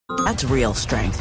That's real strength.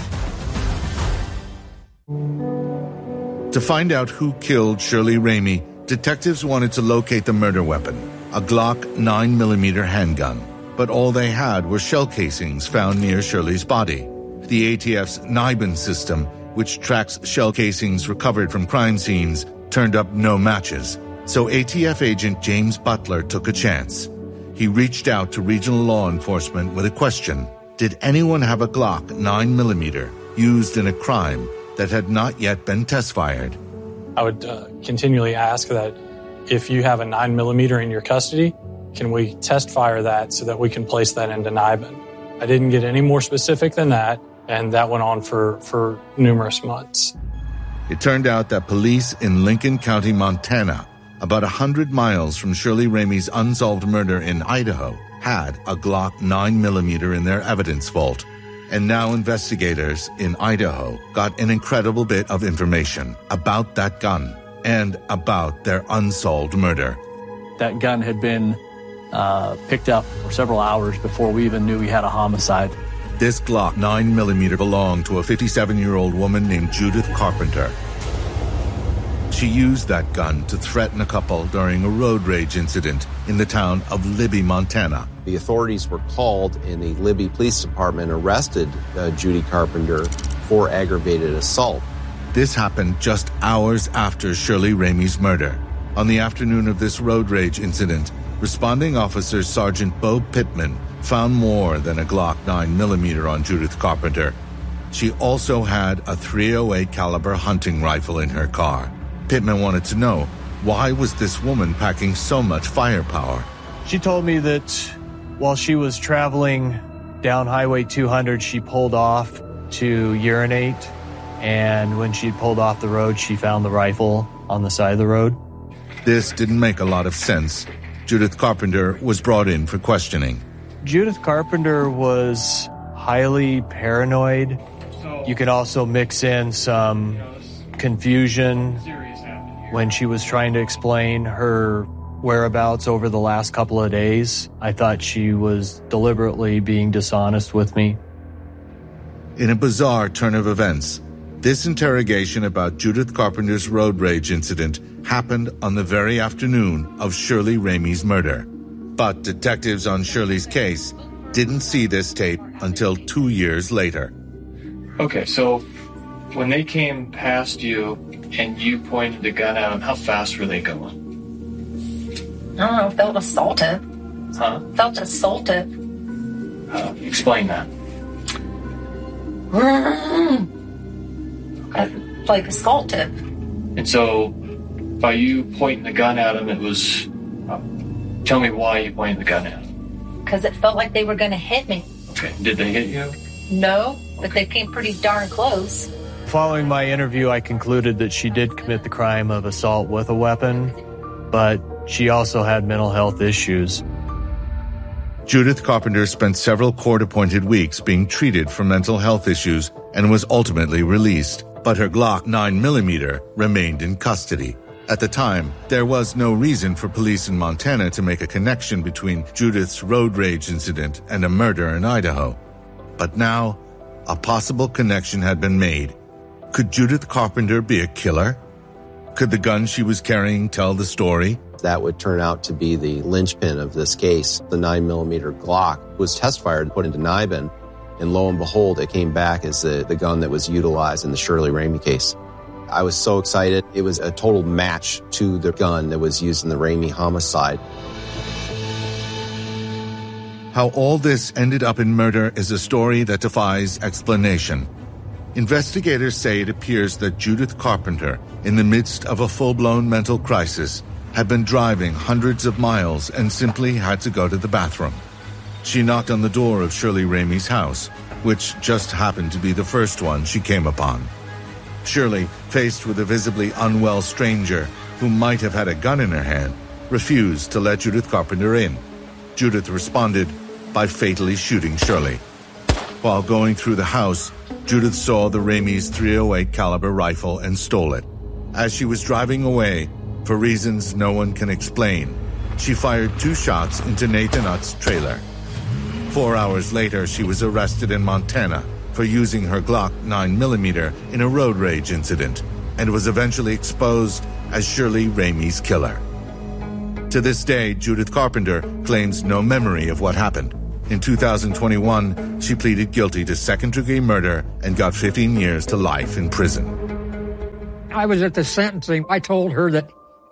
To find out who killed Shirley Ramey, detectives wanted to locate the murder weapon, a Glock 9mm handgun. But all they had were shell casings found near Shirley's body. The ATF's NIBIN system, which tracks shell casings recovered from crime scenes, turned up no matches. So ATF agent James Butler took a chance. He reached out to regional law enforcement with a question. Did anyone have a Glock 9mm used in a crime that had not yet been test-fired? I would continually ask that if you have a 9mm in your custody, can we test fire that so that we can place that into NIBIN? I didn't get any more specific than that, and that went on for numerous months. It turned out that police in Lincoln County, Montana, about 100 miles from Shirley Ramey's unsolved murder in Idaho, had a Glock 9mm in their evidence vault. And now investigators in Idaho got an incredible bit of information about that gun and about their unsolved murder. That gun had been picked up for several hours before we even knew we had a homicide. This Glock 9mm belonged to a 57-year-old woman named Judith Carpenter. She used that gun to threaten a couple during a road rage incident in the town of Libby, Montana. The authorities were called, and the Libby Police Department arrested Judy Carpenter for aggravated assault. This happened just hours after Shirley Ramey's murder. On the afternoon of this road rage incident, responding officer Sergeant Bo Pittman found more than a Glock 9mm on Judith Carpenter. She also had a .308 caliber hunting rifle in her car. Pittman wanted to know, why was this woman packing so much firepower? She told me that while she was traveling down Highway 200, she pulled off to urinate, and when she pulled off the road, she found the rifle on the side of the road. This didn't make a lot of sense. Judith Carpenter was brought in for questioning. Judith Carpenter was highly paranoid. You could also mix in some confusion when she was trying to explain her whereabouts over the last couple of days. I thought she was deliberately being dishonest with me. In a bizarre turn of events, this interrogation about Judith Carpenter's road rage incident happened on the very afternoon of Shirley Ramey's murder. But detectives on Shirley's case didn't see this tape until 2 years later. Okay, so when they came past you and you pointed the gun at them, how fast were they going? I don't know, felt assaultive. Huh? Felt assaultive. Explain that. Like assaultive. And so, by you pointing the gun at them, it was... tell me why you pointed the gun at them. Because it felt like they were going to hit me. Okay, did they hit you? No, but they came pretty darn close. Following my interview, I concluded that she did commit the crime of assault with a weapon, but she also had mental health issues. Judith Carpenter spent several court-appointed weeks being treated for mental health issues and was ultimately released, but her Glock 9mm remained in custody. At the time, there was no reason for police in Montana to make a connection between Judith's road rage incident and a murder in Idaho. But now, a possible connection had been made. Could Judith Carpenter be a killer? Could the gun she was carrying tell the story? That would turn out to be the linchpin of this case. The 9mm Glock was test-fired, put into NIBIN, and lo and behold, it came back as the gun that was utilized in the Shirley Ramey case. I was so excited. It was a total match to the gun that was used in the Ramey homicide. How all this ended up in murder is a story that defies explanation. Investigators say it appears that Judith Carpenter, in the midst of a full-blown mental crisis, had been driving hundreds of miles and simply had to go to the bathroom. She knocked on the door of Shirley Ramey's house, which just happened to be the first one she came upon. Shirley, faced with a visibly unwell stranger who might have had a gun in her hand, refused to let Judith Carpenter in. Judith responded by fatally shooting Shirley. While going through the house, Judith saw the Ramey's .308 caliber rifle and stole it. As she was driving away, for reasons no one can explain, she fired 2 shots into Nathan Utt's trailer. 4 hours later, she was arrested in Montana for using her Glock 9mm in a road rage incident and was eventually exposed as Shirley Ramey's killer. To this day, Judith Carpenter claims no memory of what happened. In 2021, she pleaded guilty to second-degree murder and got 15 years to life in prison. I was at the sentencing. I told her that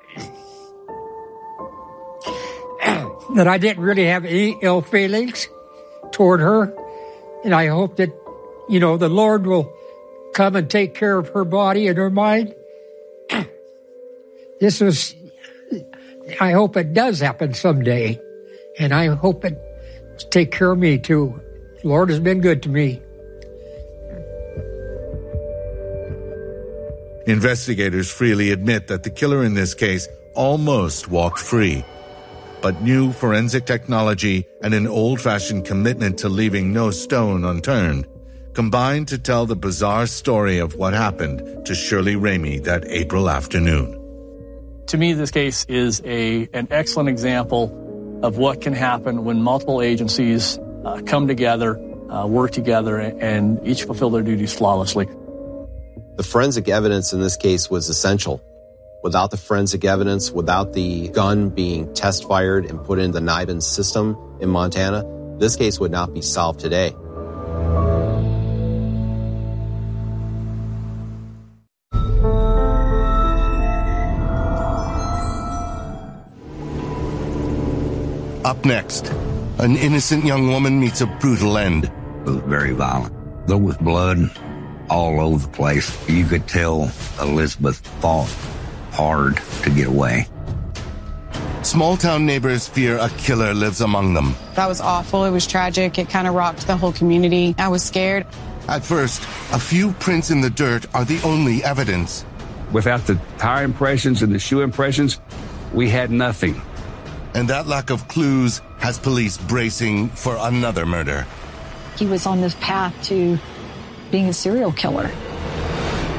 I didn't really have any ill feelings toward her. And I hope that, the Lord will come and take care of her body and her mind. I hope it does happen someday. And I hope it take care of me too. The Lord has been good to me. Investigators freely admit that the killer in this case almost walked free. But new forensic technology and an old-fashioned commitment to leaving no stone unturned combined to tell the bizarre story of what happened to Shirley Ramey that April afternoon. To me, this case is an excellent example of what can happen when multiple agencies come together, work together, and each fulfill their duties flawlessly. The forensic evidence in this case was essential. Without the forensic evidence, without the gun being test fired and put in the NIBIN system in Montana, this case would not be solved today. Up next, an innocent young woman meets a brutal end. It was very violent. There was blood all over the place. You could tell Elizabeth fought hard to get away. Small-town neighbors fear a killer lives among them. That was awful. It was tragic. It kind of rocked the whole community. I was scared. At first, a few prints in the dirt are the only evidence. Without the tire impressions and the shoe impressions, we had nothing. And that lack of clues has police bracing for another murder. He was on this path to being a serial killer.